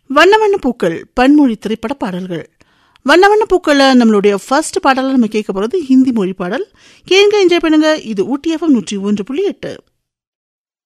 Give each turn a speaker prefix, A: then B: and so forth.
A: வண்ண வண்ண பூக்கள் பன்மொழி திரைப்பட பாடல்கள். வண்ண வண்ண பூக்கள் நம்மளுடைய ஃபர்ஸ்ட் பாடல நம்ம கேட்க போறது ஹிந்தி மொழி பாடல். கேளுங்க, என்ஜாய் பண்ணுங்க. இது ஊட்டி FM 101.8.